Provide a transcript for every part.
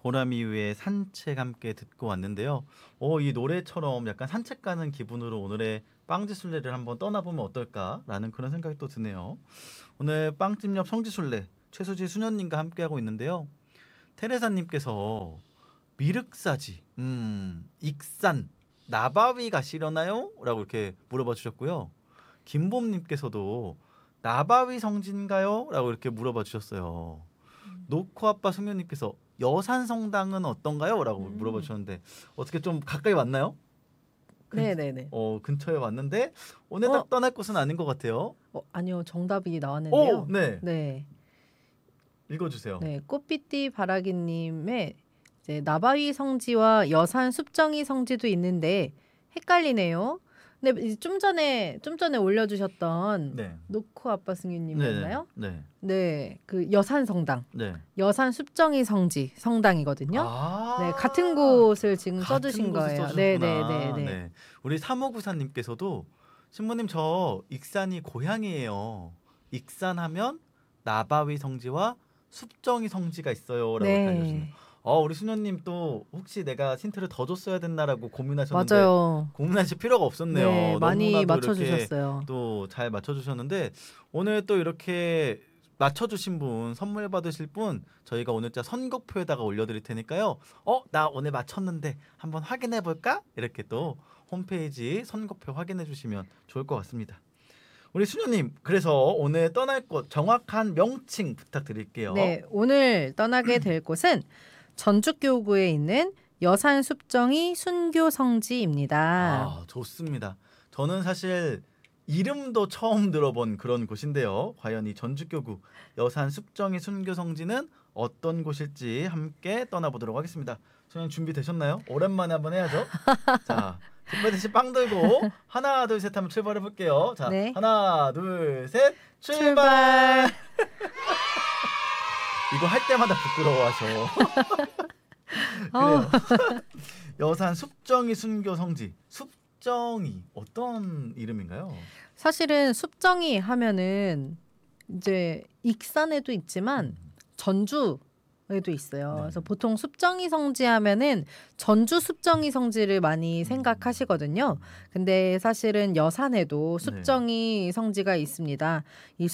보람이유의 산책 함께 듣고 왔는데요. 이 노래처럼 약간 산책 가는 기분으로 오늘의 빵지순례를 한번 떠나보면 어떨까라는 그런 생각이 또 드네요. 오늘 빵집 옆 성지순례 최수지 수녀님과 함께하고 있는데요. 테레사님께서 미륵사지, 익산, 나바위 가시려나요? 라고 이렇게 물어봐 주셨고요. 김봄님께서도 나바위 성지인가요? 라고 이렇게 물어봐 주셨어요. 노코아빠 승려님께서 여산성당은 어떤가요? 라고 물어봐 주셨는데 어떻게 좀 가까이 왔나요? 네네네. 근처에 왔는데 오늘 어? 떠날 곳은 아닌 것 같아요. 아니요, 정답이 나왔는데요. 네. 네, 읽어주세요. 네, 꽃빛띠 바라기님의 이제 나바위 성지와 여산 숲정이 성지도 있는데 헷갈리네요. 근데 이제 좀 전에 올려주셨던 네. 노코 아빠 승유님이었나요? 네. 네, 그 여산 성당, 네. 여산 숲정이 성당이거든요. 아, 네, 같은 곳을 지금 같은 써주신 곳을 거예요. 써주셨구나. 네. 네. 우리 3594님께서도 신부님 저 익산이 고향이에요. 익산하면 나바위 성지와 숲정이 성지가 있어요라고 알려주시네요. 네, 우리 수녀님 또 혹시 내가 힌트를 더 줬어야 됐나라고 고민하셨는데 맞아요. 고민하실 필요가 없었네요. 네, 많이 너무나도 맞춰주셨어요. 이렇게 또 잘 맞춰주셨는데 오늘 또 이렇게 맞춰주신 분 선물 받으실 분 저희가 오늘자 선곡표에다가 올려드릴 테니까요. 나 오늘 맞췄는데 한번 확인해 볼까? 이렇게 또 홈페이지 선곡표 확인해 주시면 좋을 것 같습니다. 우리 수녀님 그래서 오늘 떠날 곳 정확한 명칭 부탁드릴게요. 네, 오늘 떠나게 될 곳은 전주교구에 있는 여산숲정이 순교성지입니다. 좋습니다. 저는 사실 이름도 처음 들어본 그런 곳인데요. 과연 이 전주교구 여산 숲정이 순교성지는 어떤 곳일지 함께 떠나보도록 하겠습니다. 선생님 준비되셨나요? 오랜만에 한번 해야죠. 자, 준비되신 빵 들고 하나 둘 셋 하면 출발해 볼게요. 자, 네. 하나 둘 셋 출발. 이거 할 때마다 부끄러워하셔. 그래요. 여산 숲정이 순교성지. 숲정이 어떤 이름인가요? 사실은 숲정이 하면은 이제 익산에도 있지만 전주에도 있어요. 네. 그래서 보통 숲정이 성지 하면은 전주 숲정이 성지를 많이 생각하시거든요. 근데 사실은 여산에도 숲정이 성지가 있습니다. 이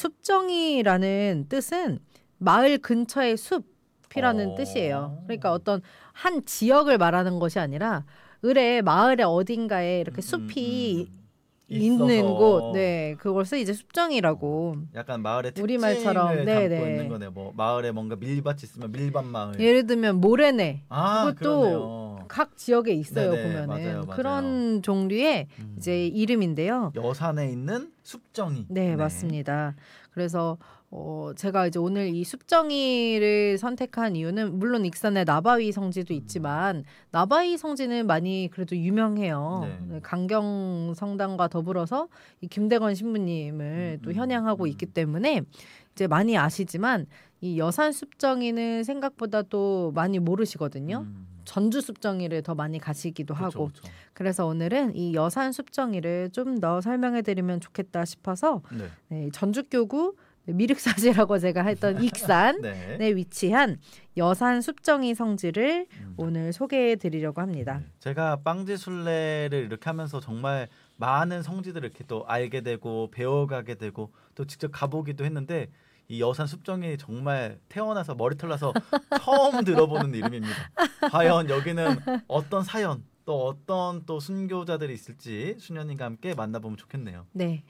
숲정이라는 뜻은 마을 근처의 숲이라는 뜻이에요. 그러니까 어떤 한 지역을 말하는 것이 아니라 을의 마을의 어딘가에 이렇게 숲이 있는 곳, 네, 그것을 이제 숲정이라고. 약간 마을의 우리말처럼, 특징을 네네. 담고 있는 거네요. 뭐 마을에 뭔가 밀밭이 있으면 밀밭 마을. 예를 들면 모래내, 그것도 그러네요. 각 지역에 있어요. 네네, 보면은 맞아요. 그런 종류의 이제 이름인데요. 여산에 있는 숲정이. 네, 맞습니다. 그래서 제가 이제 오늘 이 숲정이를 선택한 이유는 물론 익산에 나바위 성지도 있지만 나바위 성지는 많이 그래도 유명해요. 네. 강경 성당과 더불어서 이 김대건 신부님을 또 현양하고 있기 때문에 이제 많이 아시지만 이 여산 숲정이는 생각보다 또 많이 모르시거든요. 전주 숲정이를 더 많이 가시기도 하고. 그쵸. 그래서 오늘은 이 여산 숲정이를 좀 더 설명해 드리면 좋겠다 싶어서 네, 전주교구 미륵사지라고 제가 했던 익산에 네. 위치한 여산 숲정이 성지를 오늘 소개해 드리려고 합니다. 네. 제가 빵지순례를 이렇게 하면서 정말 많은 성지들을 이렇게 또 알게 되고 배워가게 되고 또 직접 가보기도 했는데 이 여산 숲정이 정말 태어나서 머리털 나서 처음 들어보는 이름입니다. 과연 여기는 어떤 사연 또 어떤 또 순교자들이 있을지 수녀님과 함께 만나보면 좋겠네요. 네.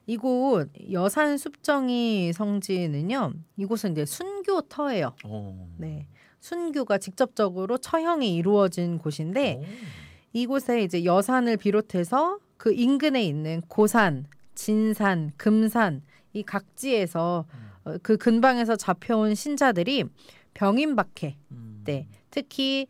이곳 여산 숲정이 성지는요. 이곳은 이제 순교터예요. 네. 순교가 직접적으로 처형이 이루어진 곳인데 이곳에 이제 여산을 비롯해서 그 인근에 있는 고산, 진산, 금산 이 각지에서 그 근방에서 잡혀온 신자들이 병인박해 때 특히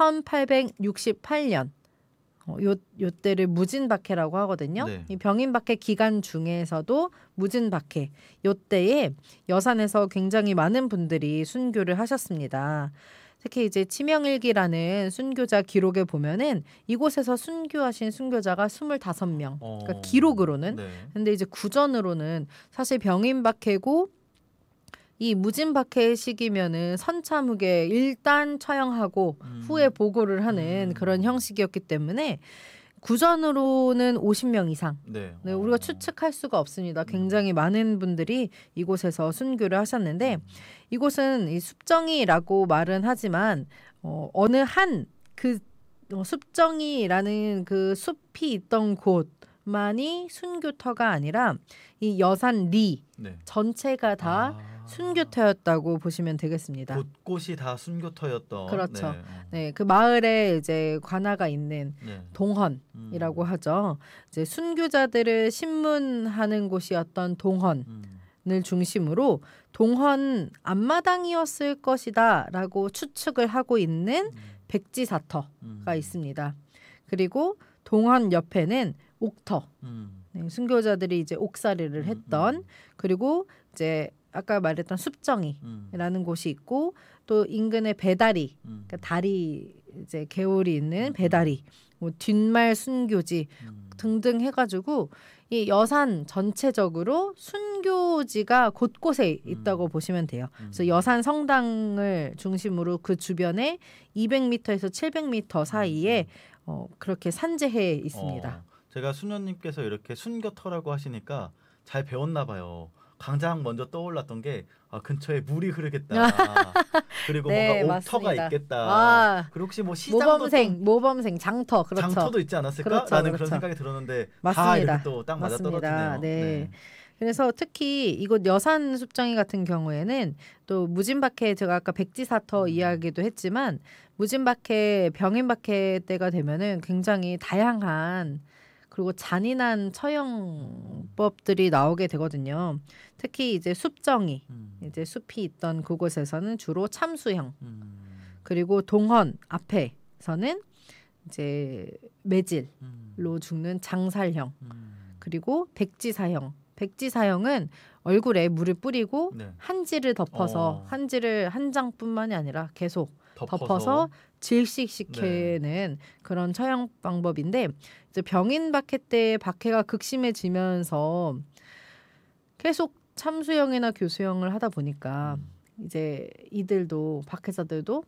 1868년 요때를 무진박해라고 하거든요. 네. 이 병인박해 기간 중에서도 무진박해 요때에 여산에서 굉장히 많은 분들이 순교를 하셨습니다. 특히 이제 치명일기라는 순교자 기록에 보면은 이곳에서 순교하신 순교자가 25명. 그러니까 기록으로는. 네. 근데 이제 구전으로는 사실 병인박해고 이 무진박해 시기면은 선참후계 일단 처형하고 후에 보고를 하는 그런 형식이었기 때문에 구전으로는 50명 이상. 네. 네, 우리가 추측할 수가 없습니다. 굉장히 많은 분들이 이곳에서 순교를 하셨는데 이곳은 이 숲정이라고 말은 하지만 어느 한 그 숲정이라는 그 숲이 있던 곳만이 순교터가 아니라 이 여산리 네. 전체가 다 순교터였다고 보시면 되겠습니다. 곳곳이 다 순교터였던. 그렇죠. 네. 네, 그 마을에 이제 관아가 있는 네. 동헌이라고 하죠. 이제 순교자들을 신문하는 곳이었던 동헌을 중심으로 동헌 앞마당이었을 것이다라고 추측을 하고 있는 백지사터가 있습니다. 그리고 동헌 옆에는 옥터, 네, 순교자들이 이제 옥살이를 했던 그리고 이제 아까 말했던 숲정이라는 곳이 있고 또 인근에 배다리, 그러니까 다리 이제 개울이 있는 배다리, 뭐 뒷말 순교지 등등 해가지고 이 여산 전체적으로 순교지가 곳곳에 있다고 보시면 돼요. 그래서 여산 성당을 중심으로 그 주변에 200m에서 700m 사이에 그렇게 산재해 있습니다. 제가 수녀님께서 이렇게 순교터라고 하시니까 잘 배웠나 봐요. 가장 먼저 떠올랐던 게 근처에 물이 흐르겠다. 그리고 네, 뭔가 옥터가 맞습니다. 있겠다. 그리고 혹시 뭐 시장도 모범생 장터, 그렇죠. 장터도 있지 않았을까라는 그렇죠. 그런 생각이 들었는데 다 맞습니다. 이렇게 또 딱 맞아 맞습니다. 떨어지네요. 네. 그래서 특히 이곳 여산 숲정이 같은 경우에는 또 무진박해 제가 아까 백지사터 이야기도 했지만 무진박해 병인박해 때가 되면은 굉장히 다양한 그리고 잔인한 처형법들이 나오게 되거든요. 특히 이제 숲정이 이제 숲이 있던 그곳에서는 주로 참수형 그리고 동헌 앞에서는 이제 매질로 죽는 장살형 그리고 백지사형은 얼굴에 물을 뿌리고 네. 한지를 덮어서 한지를 한 장뿐만이 아니라 계속 덮어서 질식시키는 그런 처형 방법인데 이제 병인 박해 때 박해가 극심해지면서 계속 참수형이나 교수형을 하다 보니까 이제 이들도 박해자들도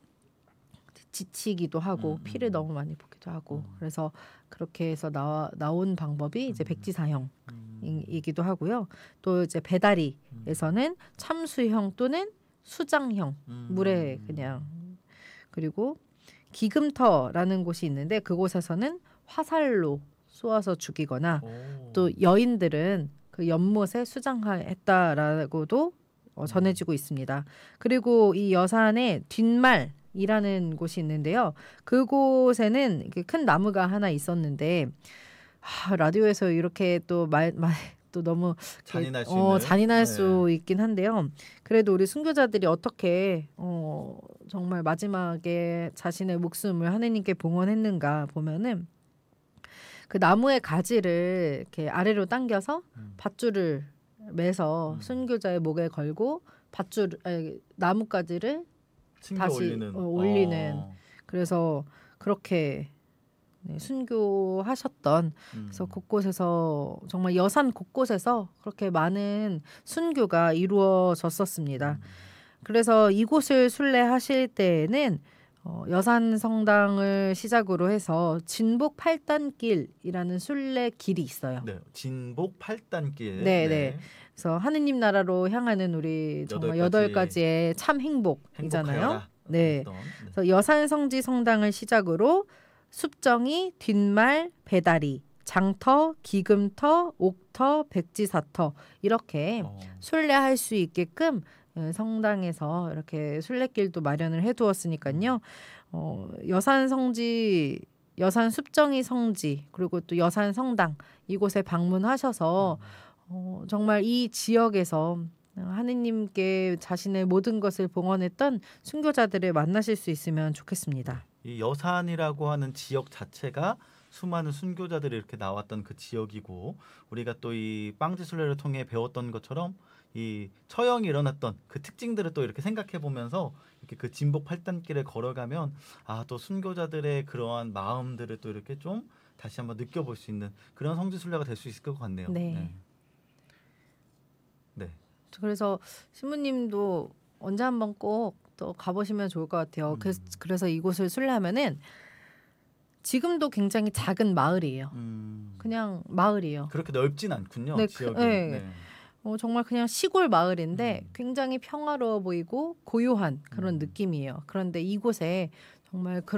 지치기도 하고 피를 너무 많이 보기도 하고 그래서 그렇게 해서 나온 방법이 이제 백지사형이기도 하고요. 또 이제 배다리에서는 참수형 또는 수장형 물에 그냥 그리고 기금터라는 곳이 있는데 그곳에서는 화살로 쏘아서 죽이거나 또 여인들은 그 연못에 수장했다라고도 전해지고 있습니다. 그리고 이 여산의 뒷말이라는 곳이 있는데요. 그곳에는 이렇게 큰 나무가 하나 있었는데 라디오에서 이렇게 또 또 너무 잔인할 수 있는 잔인할 수 있긴 한데요. 그래도 우리 순교자들이 어떻게 정말 마지막에 자신의 목숨을 하느님께 봉헌했는가 보면은 그 나무의 가지를 이렇게 아래로 당겨서 밧줄을 매서 순교자의 목에 걸고 나뭇가지를 다시 올리는 그래서 그렇게 순교하셨던 그래서 곳곳에서 정말 여산 곳곳에서 그렇게 많은 순교가 이루어졌었습니다. 그래서 이곳을 순례하실 때에는 여산 성당을 시작으로 해서 진복 8단길이라는 순례 길이 있어요. 네, 진복 8단길. 네. 그래서 하느님 나라로 향하는 우리 정말 8가지의 참 행복이잖아요. 네. 그래서 여산 성지 성당을 시작으로 숲정이, 뒷말, 배다리, 장터, 기금터, 옥터, 백지사터 이렇게 순례할 수 있게끔 성당에서 이렇게 순례길도 마련을 해두었으니까요. 여산 성지, 여산 숲정이 성지 그리고 또 여산 성당 이곳에 방문하셔서 정말 이 지역에서 하느님께 자신의 모든 것을 봉헌했던 순교자들을 만나실 수 있으면 좋겠습니다. 이 여산이라고 하는 지역 자체가 수많은 순교자들이 이렇게 나왔던 그 지역이고 우리가 또 이 빵지순례를 통해 배웠던 것처럼 이 처형이 일어났던 그 특징들을 또 이렇게 생각해 보면서 이렇게 그 진복 8단길을 걸어가면 또 순교자들의 그러한 마음들을 또 이렇게 좀 다시 한번 느껴볼 수 있는 그런 성지순례가 될 수 있을 것 같네요. 네. 그래서 신부님도 언제 한번 꼭 또 가보시면 좋을 것 같아요. 그래서 이곳을 순례하면은 지금도 굉장히 작은 마을이에요. 그냥 마을이에요. 그렇게 넓진 않군요. 네, 지역이. 네. 네. 정말 그냥 시골 마을인데 굉장히 평화로워 보이고 고요한 그런 느낌이에요. 그런데 이곳에 정말 그런